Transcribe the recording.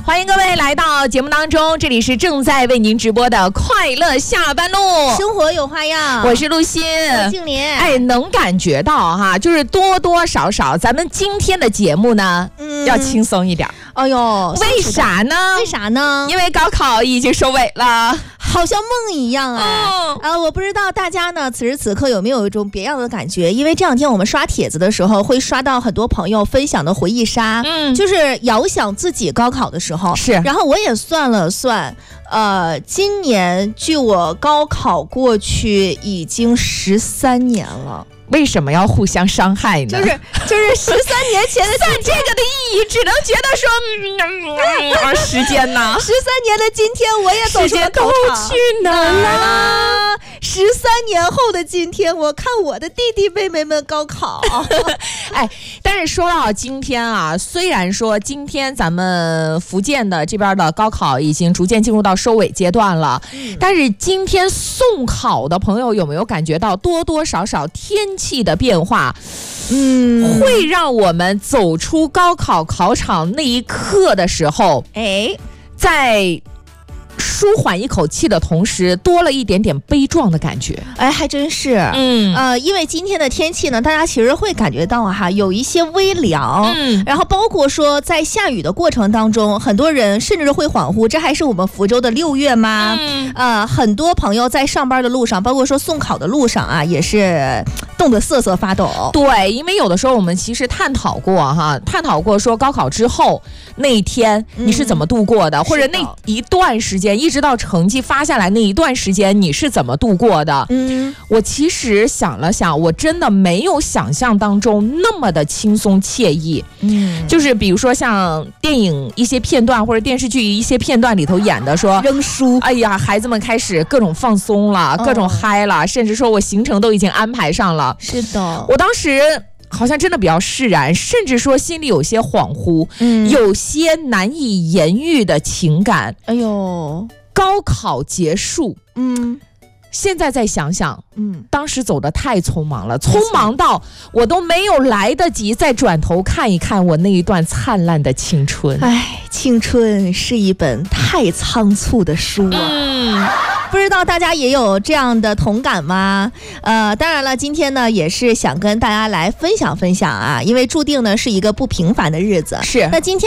欢迎各位来到节目当中，这里是正在为您直播的快乐下班路， 生活有花样。 我是陆欣， 我静莲。 能感觉到哈，就是多多少少咱们今天的节目呢，要轻松一点。 哎呦， 为啥呢？ 为啥呢？ 因为高考已经收尾了， 好像梦一样我不知道大家呢此时此刻有没有一种别样的感觉？因为这两天我们刷帖子的时候，会刷到很多朋友分享的回忆杀，就是遥想自己高考的时候。 是， 然后我也算了算，今年距我高考过去已经13年了。 为什么要互相伤害呢？ 就是13年前的算这个的意义，只能觉得说，时间呢？ 13年的今天，我也走出了考场。 时间都去哪儿了 ？13年后的今天，我看我的弟弟妹妹们高考。 但是说到今天啊，虽然说今天咱们福建的这边的高考已经逐渐进入到收尾阶段了，但是今天送考的朋友有没有感觉到多多少少天气的变化，会让我们走出高考考场那一刻的时候，在舒缓一口气的同时，多了一点点悲壮的感觉。 还真是。因为今天的天气呢，大家其实会感觉到有一些微凉。然后包括说在下雨的过程当中，很多人甚至会恍惚，这还是我们福州的6月吗？很多朋友在上班的路上，包括说送考的路上也是冻得瑟瑟发抖。 对，因为有的时候我们其实探讨过说高考之后那一天你是怎么度过的，或者那一段时间一直到成绩发下来那一段时间你是怎么度过的。我其实想了想，我真的没有想象当中那么的轻松惬意。就是比如说像电影一些片段或者电视剧一些片段里头演的说扔书， 哎呀，孩子们开始各种放松了，各种嗨了，甚至说我行程都已经安排上了。 是的， 我当时好像真的比较释然，甚至说心里有些恍惚，有些难以言喻的情感。高考结束，现在再想想，当时走得太匆忙了，匆忙到我都没有来得及再转头看一看我那一段灿烂的青春。 青春是一本太仓促的书不知道大家也有这样的同感吗？当然了，今天呢也是想跟大家来分享分享因为注定呢是一个不平凡的日子。 是， 那今天